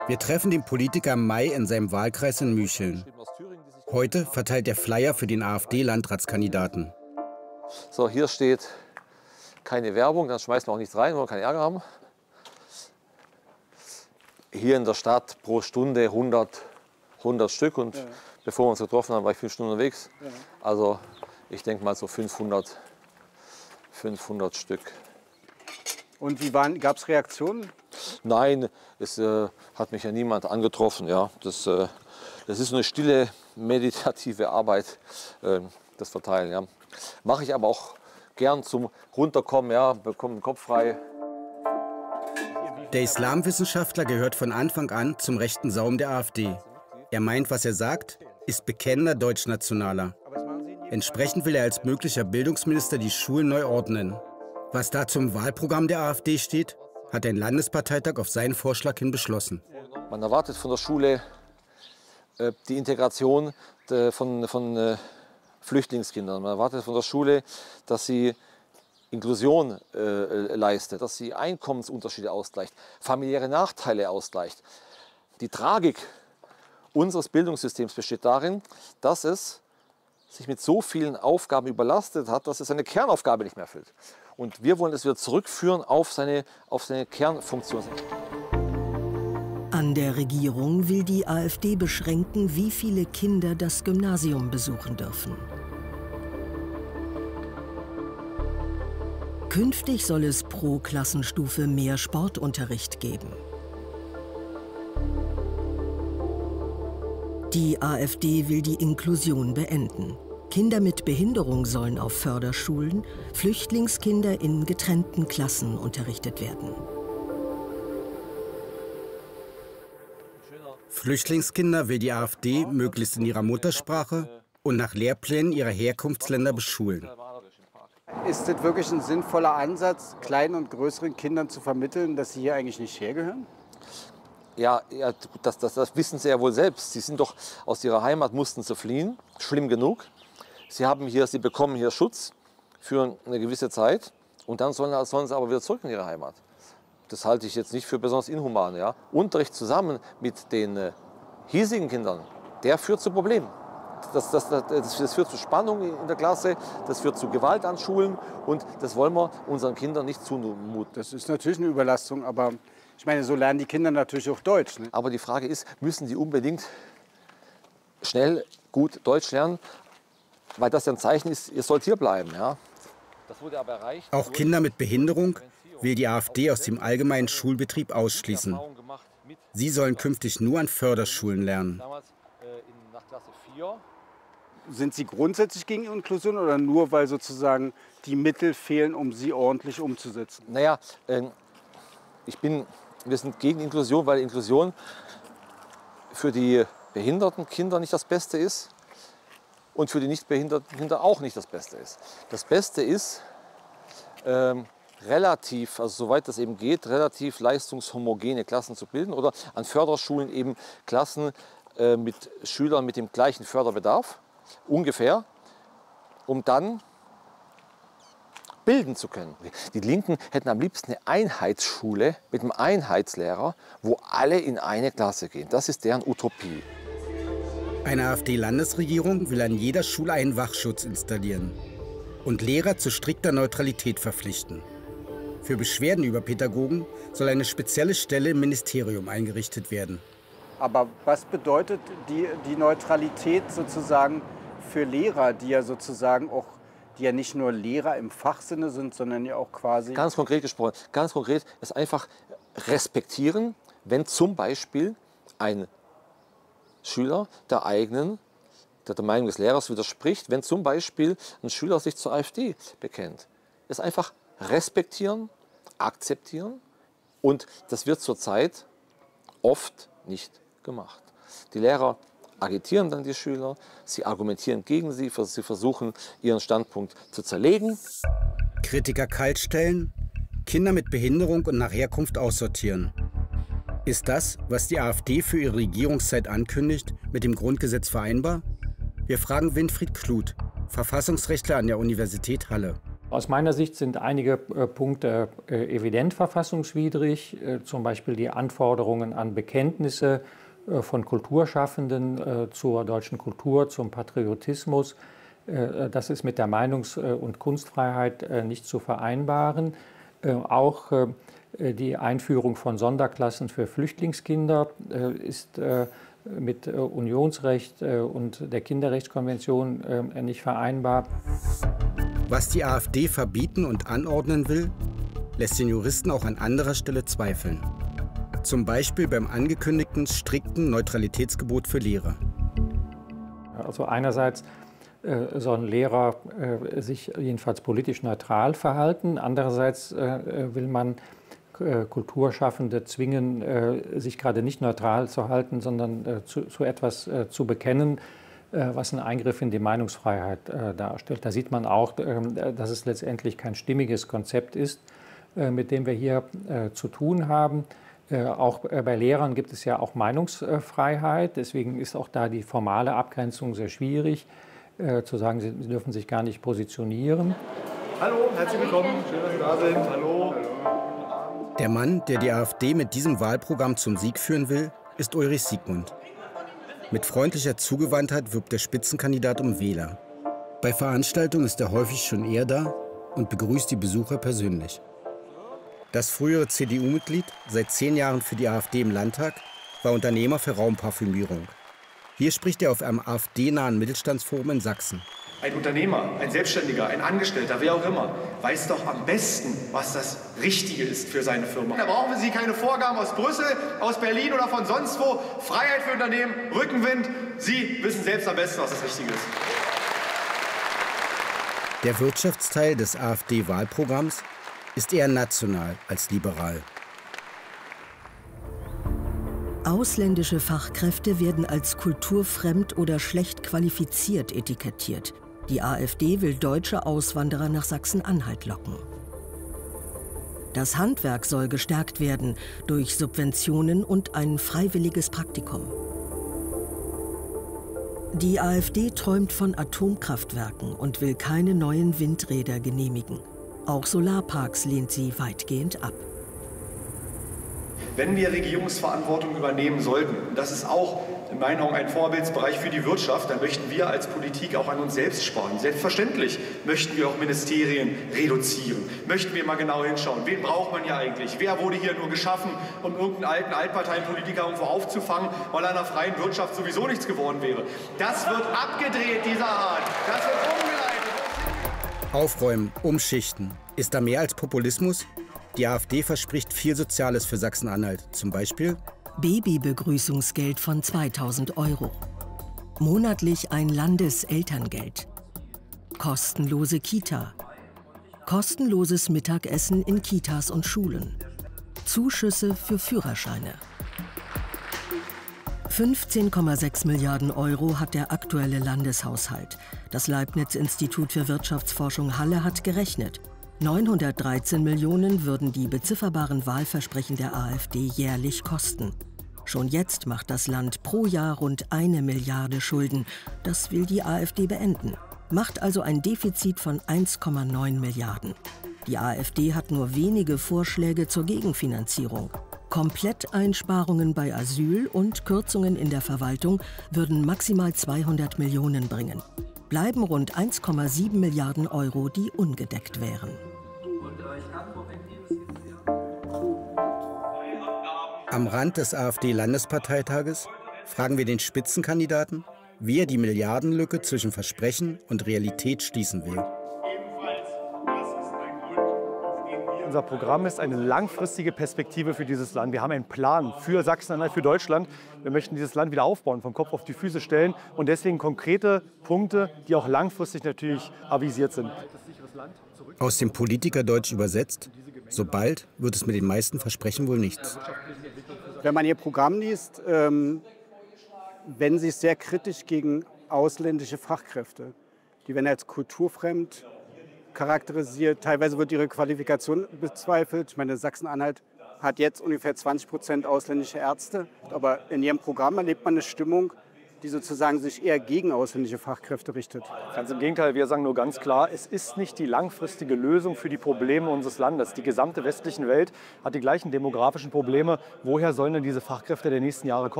Wir treffen den Politiker im Mai in seinem Wahlkreis in Mücheln. Heute verteilt er Flyer für den AfD-Landratskandidaten. So, hier steht keine Werbung, dann schmeißen wir auch nichts rein, wollen wir keinen Ärger haben. Hier in der Stadt pro Stunde 100 Stück und bevor wir uns getroffen haben, war ich 5 Stunden unterwegs. Also ich denke mal so 500 Stück. Und wie gab es Reaktionen? Nein, es hat mich ja niemand angetroffen. Ja. Das ist so eine stille, meditative Arbeit, das Verteilen. Ja. Mache ich aber auch gern zum Runterkommen, ja, bekomme den Kopf frei. Der Islamwissenschaftler gehört von Anfang an zum rechten Saum der AfD. Er meint, was er sagt, ist bekennender Deutschnationaler. Entsprechend will er als möglicher Bildungsminister die Schulen neu ordnen. Was da zum Wahlprogramm der AfD steht, hat ein Landesparteitag auf seinen Vorschlag hin beschlossen. Man erwartet von der Schule die Integration von Flüchtlingskindern. Man erwartet von der Schule, dass sie Inklusion leistet, dass sie Einkommensunterschiede ausgleicht, familiäre Nachteile ausgleicht. Die Tragik unseres Bildungssystems besteht darin, dass es sich mit so vielen Aufgaben überlastet hat, dass es seine Kernaufgabe nicht mehr erfüllt. Und wir wollen es wieder zurückführen auf seine Kernfunktion. An der Regierung will die AfD beschränken, wie viele Kinder das Gymnasium besuchen dürfen. Künftig soll es pro Klassenstufe mehr Sportunterricht geben. Die AfD will die Inklusion beenden. Kinder mit Behinderung sollen auf Förderschulen, Flüchtlingskinder in getrennten Klassen unterrichtet werden. Flüchtlingskinder will die AfD möglichst in ihrer Muttersprache und nach Lehrplänen ihrer Herkunftsländer beschulen. Ist es wirklich ein sinnvoller Ansatz, kleinen und größeren Kindern zu vermitteln, dass sie hier eigentlich nicht hergehören? Ja, das wissen sie ja wohl selbst. Sie sind doch aus ihrer Heimat, mussten sie fliehen, schlimm genug. Sie bekommen hier Schutz für eine gewisse Zeit und dann sollen sie aber wieder zurück in ihre Heimat. Das halte ich jetzt nicht für besonders inhuman. Ja? Unterricht zusammen mit den hiesigen Kindern, der führt zu Problemen. Das führt zu Spannung in der Klasse, das führt zu Gewalt an Schulen und das wollen wir unseren Kindern nicht zumuten. Das ist natürlich eine Überlastung, aber ich meine, so lernen die Kinder natürlich auch Deutsch. Ne? Aber die Frage ist, müssen die unbedingt schnell gut Deutsch lernen? Weil das ja ein Zeichen ist, ihr sollt hier bleiben. Ja? Das wurde aber erreicht. Auch Kinder mit Behinderung will die AfD aus dem allgemeinen Schulbetrieb ausschließen. Sie sollen künftig nur an Förderschulen lernen. Sind Sie grundsätzlich gegen Inklusion oder nur, weil sozusagen die Mittel fehlen, um sie ordentlich umzusetzen? Naja, wir sind gegen Inklusion, weil Inklusion für die behinderten Kinder nicht das Beste ist und für die nicht behinderten Kinder auch nicht das Beste ist. Das Beste ist, relativ, also soweit das eben geht, relativ leistungshomogene Klassen zu bilden oder an Förderschulen eben Klassen mit Schülern mit dem gleichen Förderbedarf, ungefähr, um dann bilden zu können. Die Linken hätten am liebsten eine Einheitsschule mit einem Einheitslehrer, wo alle in eine Klasse gehen. Das ist deren Utopie. Eine AfD-Landesregierung will an jeder Schule einen Wachschutz installieren und Lehrer zu strikter Neutralität verpflichten. Für Beschwerden über Pädagogen soll eine spezielle Stelle im Ministerium eingerichtet werden. Aber was bedeutet die Neutralität sozusagen für Lehrer, die ja sozusagen auch, die ja nicht nur Lehrer im Fachsinne sind, sondern ja auch quasi... Ganz konkret gesprochen, ganz konkret ist einfach respektieren, wenn zum Beispiel ein Schüler der Meinung des Lehrers widerspricht, wenn zum Beispiel ein Schüler sich zur AfD bekennt. Es einfach respektieren, akzeptieren und das wird zurzeit oft nicht gemacht. Die Lehrer agitieren dann die Schüler, sie argumentieren gegen sie versuchen, ihren Standpunkt zu zerlegen. Kritiker kaltstellen, Kinder mit Behinderung und nach Herkunft aussortieren. Ist das, was die AfD für ihre Regierungszeit ankündigt, mit dem Grundgesetz vereinbar? Wir fragen Winfried Kluth, Verfassungsrechtler an der Universität Halle. Aus meiner Sicht sind einige Punkte evident verfassungswidrig, zum Beispiel die Anforderungen an Bekenntnisse von Kulturschaffenden zur deutschen Kultur, zum Patriotismus. Das ist mit der Meinungs- und Kunstfreiheit nicht zu vereinbaren. Auch die Einführung von Sonderklassen für Flüchtlingskinder ist mit Unionsrecht und der Kinderrechtskonvention nicht vereinbar. Was die AfD verbieten und anordnen will, lässt den Juristen auch an anderer Stelle zweifeln. Zum Beispiel beim angekündigten strikten Neutralitätsgebot für Lehrer. Also einerseits sollen Lehrer sich jedenfalls politisch neutral verhalten. Andererseits will man Kulturschaffende zwingen, sich gerade nicht neutral zu halten, sondern zu etwas zu bekennen, was einen Eingriff in die Meinungsfreiheit darstellt. Da sieht man auch, dass es letztendlich kein stimmiges Konzept ist, mit dem wir hier zu tun haben. Auch bei Lehrern gibt es ja auch Meinungsfreiheit. Deswegen ist auch da die formale Abgrenzung sehr schwierig, zu sagen, sie dürfen sich gar nicht positionieren. Hallo, herzlich willkommen. Schön, dass Sie da sind. Hallo. Der Mann, der die AfD mit diesem Wahlprogramm zum Sieg führen will, ist Ulrich Siegmund. Mit freundlicher Zugewandtheit wirbt der Spitzenkandidat um Wähler. Bei Veranstaltungen ist er häufig schon eher da und begrüßt die Besucher persönlich. Das frühere CDU-Mitglied, seit 10 Jahren für die AfD im Landtag, war Unternehmer für Raumparfümierung. Hier spricht er auf einem AfD-nahen Mittelstandsforum in Sachsen. Ein Unternehmer, ein Selbstständiger, ein Angestellter, wer auch immer, weiß doch am besten, was das Richtige ist für seine Firma. Da brauchen Sie keine Vorgaben aus Brüssel, aus Berlin oder von sonst wo. Freiheit für Unternehmen, Rückenwind. Sie wissen selbst am besten, was das Richtige ist. Der Wirtschaftsteil des AfD-Wahlprogramms ist eher national als liberal. Ausländische Fachkräfte werden als kulturfremd oder schlecht qualifiziert etikettiert. Die AfD will deutsche Auswanderer nach Sachsen-Anhalt locken. Das Handwerk soll gestärkt werden durch Subventionen und ein freiwilliges Praktikum. Die AfD träumt von Atomkraftwerken und will keine neuen Windräder genehmigen. Auch Solarparks lehnt sie weitgehend ab. Wenn wir Regierungsverantwortung übernehmen sollten, und das ist auch in meinen Augen ein Vorbildsbereich für die Wirtschaft, dann möchten wir als Politik auch an uns selbst sparen. Selbstverständlich möchten wir auch Ministerien reduzieren. Möchten wir mal genau hinschauen, wen braucht man hier eigentlich? Wer wurde hier nur geschaffen, um irgendeinen alten Altparteienpolitiker irgendwo aufzufangen, weil einer freien Wirtschaft sowieso nichts geworden wäre? Das wird abgedreht, dieser Art. Das wird umgeleitet. Aufräumen, umschichten. Ist da mehr als Populismus? Die AfD verspricht viel Soziales für Sachsen-Anhalt. Zum Beispiel Babybegrüßungsgeld von 2.000 €. Monatlich ein Landeselterngeld. Kostenlose Kita. Kostenloses Mittagessen in Kitas und Schulen. Zuschüsse für Führerscheine. 15,6 Milliarden € hat der aktuelle Landeshaushalt. Das Leibniz-Institut für Wirtschaftsforschung Halle hat gerechnet. 913 Millionen würden die bezifferbaren Wahlversprechen der AfD jährlich kosten. Schon jetzt macht das Land pro Jahr rund 1 Milliarde Schulden. Das will die AfD beenden. Macht also ein Defizit von 1,9 Milliarden. Die AfD hat nur wenige Vorschläge zur Gegenfinanzierung. Kompletteinsparungen bei Asyl und Kürzungen in der Verwaltung würden maximal 200 Millionen bringen. Bleiben rund 1,7 Milliarden €, die ungedeckt wären. Am Rand des AfD-Landesparteitages fragen wir den Spitzenkandidaten, wie er die Milliardenlücke zwischen Versprechen und Realität schließen will. Unser Programm ist eine langfristige Perspektive für dieses Land. Wir haben einen Plan für Sachsen-Anhalt, für Deutschland. Wir möchten dieses Land wieder aufbauen, vom Kopf auf die Füße stellen und deswegen konkrete Punkte, die auch langfristig natürlich avisiert sind. Aus dem Politikerdeutsch übersetzt, so bald wird es mit den meisten Versprechen wohl nichts. Wenn man Ihr Programm liest, wenden Sie es sehr kritisch gegen ausländische Fachkräfte. Die werden als kulturfremd charakterisiert. Teilweise wird ihre Qualifikation bezweifelt. Ich meine, Sachsen-Anhalt hat jetzt ungefähr 20% ausländische Ärzte. Aber in Ihrem Programm erlebt man eine Stimmung, die sozusagen sich eher gegen ausländische Fachkräfte richtet? Ganz im Gegenteil, wir sagen nur ganz klar, es ist nicht die langfristige Lösung für die Probleme unseres Landes. Die gesamte westliche Welt hat die gleichen demografischen Probleme. Woher sollen denn diese Fachkräfte der nächsten Jahre kommen?